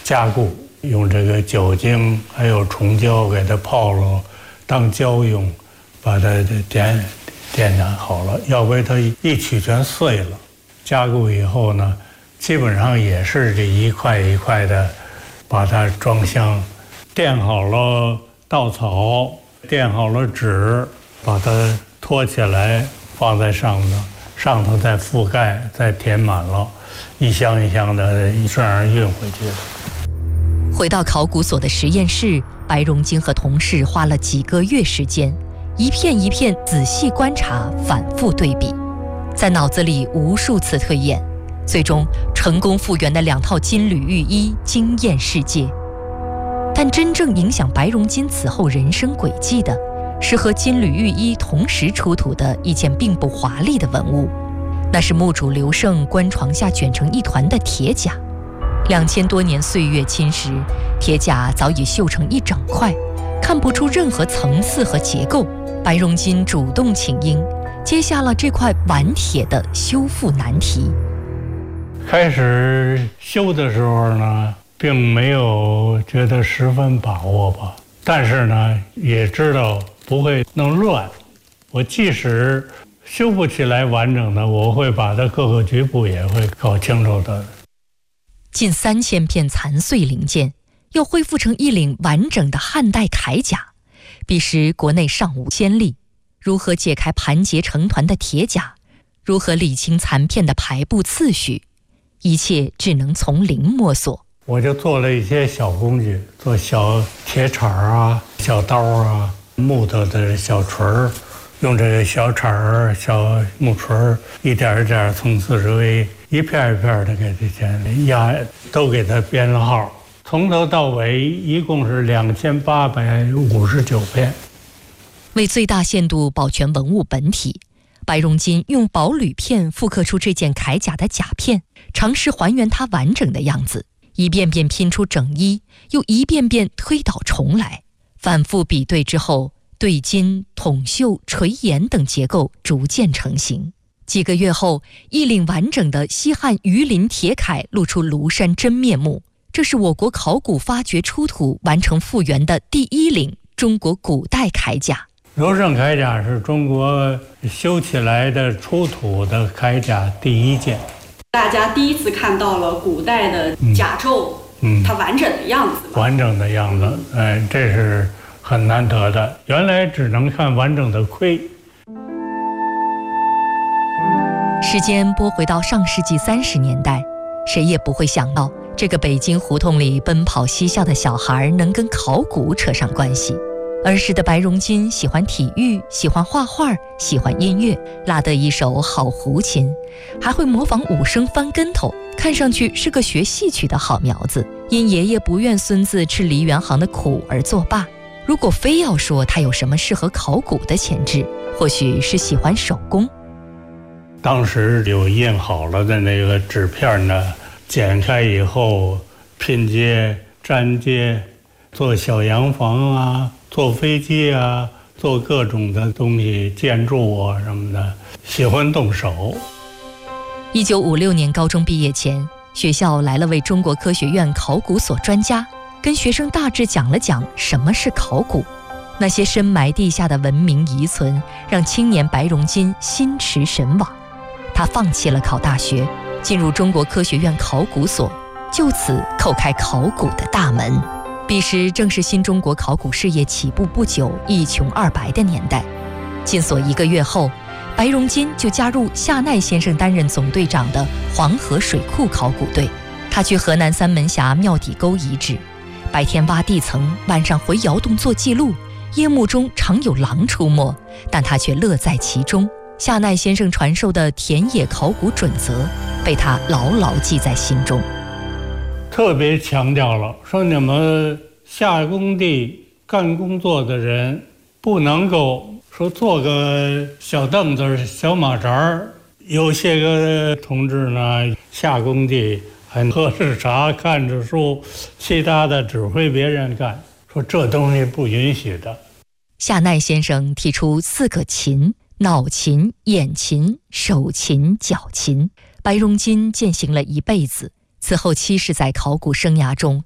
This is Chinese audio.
加固，用这个酒精还有虫胶给它泡了当胶用，把它点燃好了，要不然它一取全碎了。加固以后呢，基本上也是这一块一块的把它装箱，垫好了稻草，垫好了纸，把它托起来放在上头再覆盖，再填满了，一箱一箱的这样运回去。 回到考古所的实验室，白荣金和同事花了几个月时间，一片一片仔细观察，反复对比，在脑子里无数次推演，最终成功复原的2套金缕玉衣惊艳世界。但真正影响白荣金此后人生轨迹的，是和金缕玉衣同时出土的一件并不华丽的文物，那是墓主刘胜棺床下卷成一团的铁甲。2000多年岁月侵蚀，铁甲早已锈成一整块，看不出任何层次和结构。白荣金主动请缨，接下了这块顽铁的修复难题。 开始修的时候呢，并没有觉得十分把握吧，但是呢，也知道不会弄乱。我即使修不起来完整的，我会把它各个局部也会搞清楚的。 近3000片残碎零件，要恢复成一领完整的汉代铠甲，彼时国内尚无先例。如何解开盘结成团的铁甲，如何理清残片的排布次序，一切只能从零摸索。 我就做了一些小工具，做小铁铲啊、小刀啊、木头的小锤儿，用这个小铲儿、小木锤儿，一点一点从四周围一片一片的给它压，都给它编了号，从头到尾一共是2859片。 为最大限度保全文物本体，白荣金用薄铝片复刻出这件铠甲的甲片，尝试还原它完整的样子，一遍遍拼出整衣，又一遍遍推倒重来，反复比对之后，对金、筒绣、垂檐等结构逐渐成型。几个月后，一领完整的西汉鱼鳞铁铠露出庐山真面目。这是我国考古发掘出土完成复原的第1领中国古代铠甲。 刘胜铠甲是中国修起来的出土的铠甲第1件。 大家第一次看到了古代的甲胄，它完整的样子。 完整的样子，这是很难得的。原来只能看完整的盔。 时间拨回到上世纪30年代，谁也不会想到，这个北京胡同里奔跑嬉笑的小孩能跟考古扯上关系。儿时的白荣金喜欢体育，喜欢画画，喜欢音乐，拉得一手好胡琴，还会模仿武生翻跟头，看上去是个学戏曲的好苗子。因爷爷不愿孙子吃梨园行的苦而作罢。如果非要说他有什么适合考古的潜质，或许是喜欢手工。 当时有印好了的那个纸片呢，剪开以后拼接、粘接，做小洋房啊，做飞机啊，做各种的东西，建筑啊什么的，喜欢动手。 1956年高中毕业前，学校来了位中国科学院考古所专家，跟学生大致讲了讲什么是考古。那些深埋地下的文明遗存，让青年白荣金心驰神往。他放弃了考大学，进入中国科学院考古所，就此叩开考古的大门。彼时正是新中国考古事业起步不久、一穷二白的年代。进所1个月后，白荣金就加入夏奈先生担任总队长的黄河水库考古队。他去河南三门峡庙底沟遗址，白天挖地层，晚上回窑洞做记录。夜幕中常有狼出没，但他却乐在其中。夏奈先生传授的田野考古准则被他牢牢记在心中， 特别强调了说，你们下工地干工作的人不能够说坐个小凳子、小马扎。有些个同志呢，下工地还喝着茶、看着书，其他的指挥别人干，说这东西不允许的。 夏奈先生提出4个勤：脑勤、眼勤、手勤、脚勤。白荣金践行了一辈子。此后70载考古生涯中，